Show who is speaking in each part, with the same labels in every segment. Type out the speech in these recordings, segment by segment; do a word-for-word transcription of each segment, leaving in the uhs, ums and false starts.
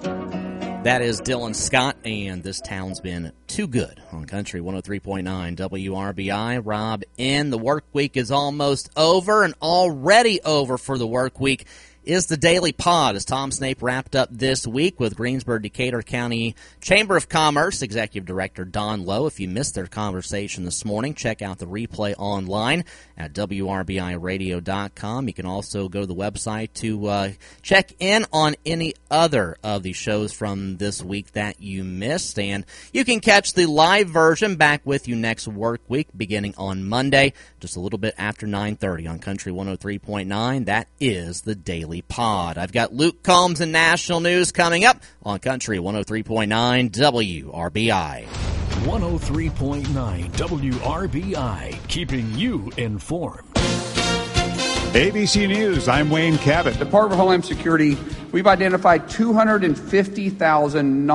Speaker 1: That is Dylan Scott, and This Town's Been Too Good on Country one oh three point nine W R B I. Rob in. The work week is almost over, and already over for the work week is the Daily Pod, as Tom Snape wrapped up this week with Greensburg-Decatur County Chamber of Commerce Executive Director Don Lowe. If you missed their conversation this morning, check out the replay online at W R B I radio dot com. You can also go to the website to uh, check in on any other of the shows from this week that you missed. And you can catch the live version back with you next work week beginning on Monday, just a little bit after nine thirty on Country one oh three point nine. That is the Daily Pod. I've got Luke Combs and national news coming up on Country one oh three point nine W R B I.
Speaker 2: one oh three point nine W R B I, keeping you informed.
Speaker 3: A B C News, I'm Wayne Cabot.
Speaker 4: Department of Homeland Security, we've identified two hundred fifty thousand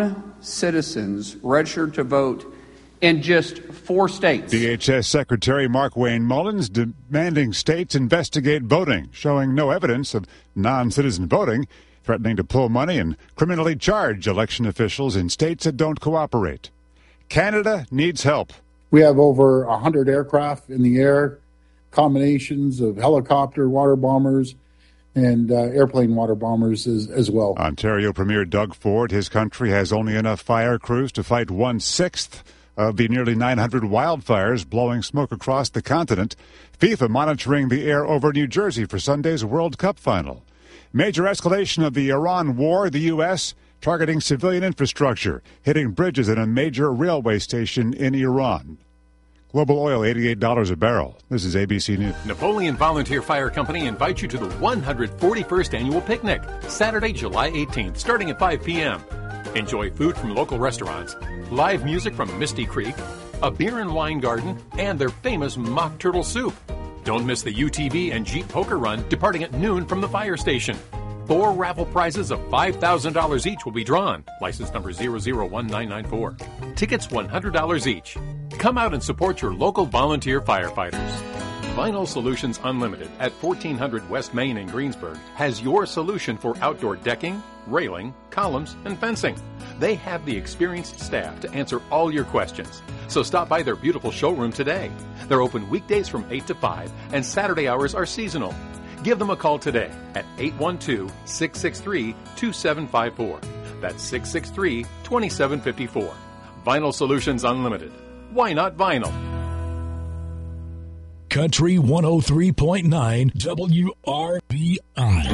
Speaker 4: non-citizens registered to vote in just four states.
Speaker 3: D H S Secretary Mark Wayne Mullins demanding states investigate voting, showing no evidence of non-citizen voting, threatening to pull money and criminally charge election officials in states that don't cooperate. Canada needs help.
Speaker 5: We have over one hundred aircraft in the air, combinations of helicopter water bombers and uh, airplane water bombers as, as well.
Speaker 3: Ontario Premier Doug Ford, his country has only enough fire crews to fight one-sixth of the nearly nine hundred wildfires blowing smoke across the continent. FIFA monitoring the air over New Jersey for Sunday's World Cup final. Major escalation of the Iran war, the U S targeting civilian infrastructure, hitting bridges and a major railway station in Iran. Global oil, eighty-eight dollars a barrel. This is A B C News.
Speaker 6: Napoleon Volunteer Fire Company invites you to the one hundred forty-first Annual Picnic, Saturday, July eighteenth, starting at five p.m. Enjoy food from local restaurants, live music from Misty Creek, a beer and wine garden, and their famous mock turtle soup. Don't miss the U T V and Jeep Poker Run departing at noon from the fire station. Four raffle prizes of five thousand dollars each will be drawn. License number zero zero one nine nine four. Tickets one hundred dollars each. Come out and support your local volunteer firefighters. Vinyl Solutions Unlimited at fourteen hundred West Main in Greensburg has your solution for outdoor decking, railing, columns, and fencing. They have the experienced staff to answer all your questions. So stop by their beautiful showroom today. They're open weekdays from eight to five, and Saturday hours are seasonal. Give them a call today at eight one two, six six three, two seven five four. That's six six three, two seven five four. Vinyl Solutions Unlimited. Why not vinyl?
Speaker 2: Country one oh three point nine W R B I.